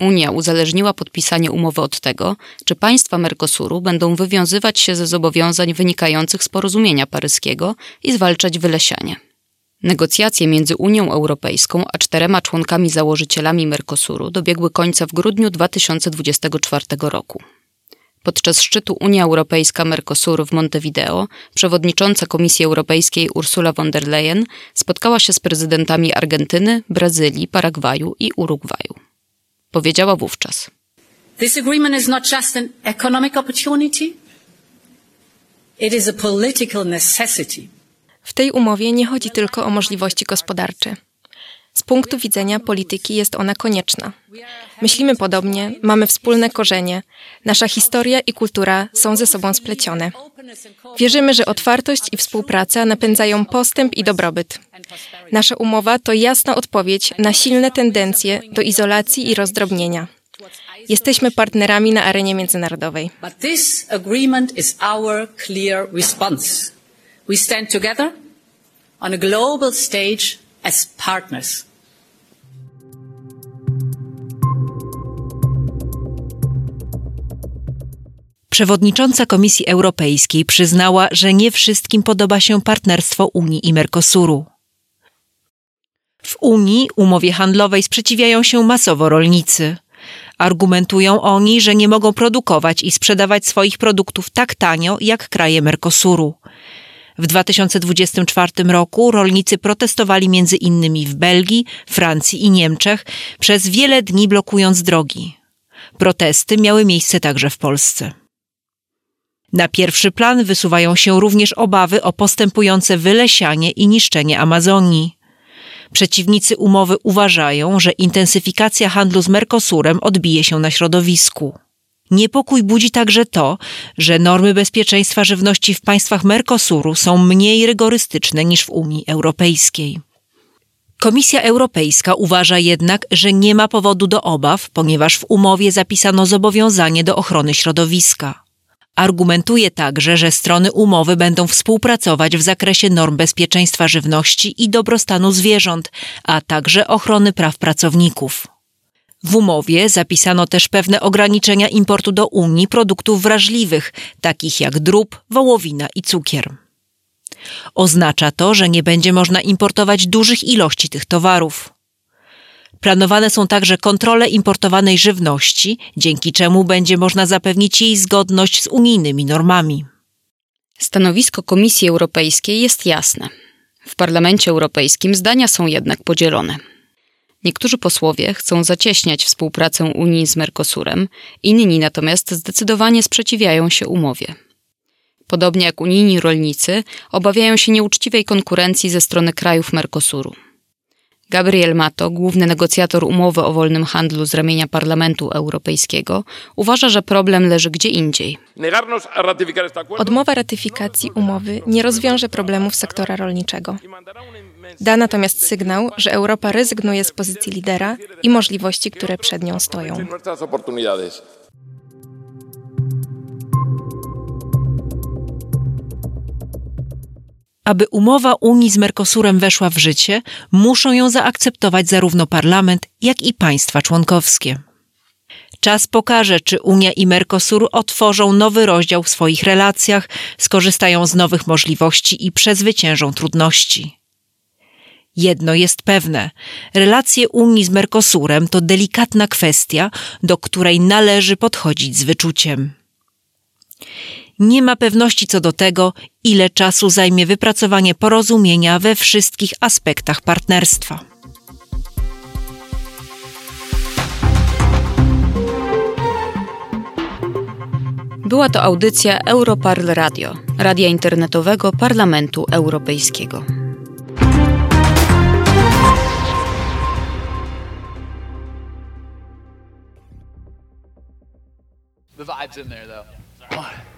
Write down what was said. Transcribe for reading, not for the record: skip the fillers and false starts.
Unia uzależniła podpisanie umowy od tego, czy państwa Mercosuru będą wywiązywać się ze zobowiązań wynikających z porozumienia paryskiego i zwalczać wylesianie. Negocjacje między Unią Europejską a 4 członkami założycielami Mercosuru dobiegły końca w grudniu 2024 roku. Podczas szczytu Unia Europejska-Mercosur w Montevideo przewodnicząca Komisji Europejskiej Ursula von der Leyen spotkała się z prezydentami Argentyny, Brazylii, Paragwaju i Urugwaju. Powiedziała wówczas: This agreement is not just an economic opportunity, it is a political necessity. W tej umowie nie chodzi tylko o możliwości gospodarcze. Z punktu widzenia polityki jest ona konieczna. Myślimy podobnie, mamy wspólne korzenie, nasza historia i kultura są ze sobą splecione. Wierzymy, że otwartość i współpraca napędzają postęp i dobrobyt. Nasza umowa to jasna odpowiedź na silne tendencje do izolacji i rozdrobnienia. Jesteśmy partnerami na arenie międzynarodowej. But this agreement is our clear response. We stand together on a global stage as partners. Przewodnicząca Komisji Europejskiej przyznała, że nie wszystkim podoba się partnerstwo Unii i Mercosuru. W Unii umowie handlowej sprzeciwiają się masowo rolnicy. Argumentują oni, że nie mogą produkować i sprzedawać swoich produktów tak tanio jak kraje Mercosuru. W 2024 roku rolnicy protestowali między innymi w Belgii, Francji i Niemczech, przez wiele dni blokując drogi. Protesty miały miejsce także w Polsce. Na pierwszy plan wysuwają się również obawy o postępujące wylesianie i niszczenie Amazonii. Przeciwnicy umowy uważają, że intensyfikacja handlu z Mercosurem odbije się na środowisku. Niepokój budzi także to, że normy bezpieczeństwa żywności w państwach Mercosuru są mniej rygorystyczne niż w Unii Europejskiej. Komisja Europejska uważa jednak, że nie ma powodu do obaw, ponieważ w umowie zapisano zobowiązanie do ochrony środowiska. Argumentuje także, że strony umowy będą współpracować w zakresie norm bezpieczeństwa żywności i dobrostanu zwierząt, a także ochrony praw pracowników. W umowie zapisano też pewne ograniczenia importu do Unii produktów wrażliwych, takich jak drób, wołowina i cukier. Oznacza to, że nie będzie można importować dużych ilości tych towarów. Planowane są także kontrole importowanej żywności, dzięki czemu będzie można zapewnić jej zgodność z unijnymi normami. Stanowisko Komisji Europejskiej jest jasne. W Parlamencie Europejskim zdania są jednak podzielone. Niektórzy posłowie chcą zacieśniać współpracę Unii z Mercosurem, inni natomiast zdecydowanie sprzeciwiają się umowie. Podobnie jak unijni rolnicy, obawiają się nieuczciwej konkurencji ze strony krajów Mercosuru. Gabriel Mato, główny negocjator umowy o wolnym handlu z ramienia Parlamentu Europejskiego, uważa, że problem leży gdzie indziej. Odmowa ratyfikacji umowy nie rozwiąże problemów sektora rolniczego. Da natomiast sygnał, że Europa rezygnuje z pozycji lidera i możliwości, które przed nią stoją. Aby umowa Unii z Mercosurem weszła w życie, muszą ją zaakceptować zarówno Parlament, jak i państwa członkowskie. Czas pokaże, czy Unia i Mercosur otworzą nowy rozdział w swoich relacjach, skorzystają z nowych możliwości i przezwyciężą trudności. Jedno jest pewne, relacje Unii z Mercosurem to delikatna kwestia, do której należy podchodzić z wyczuciem. Nie ma pewności co do tego, ile czasu zajmie wypracowanie porozumienia we wszystkich aspektach partnerstwa. Była to audycja Europarl Radio, radia internetowego Parlamentu Europejskiego. The vibe's in there, though.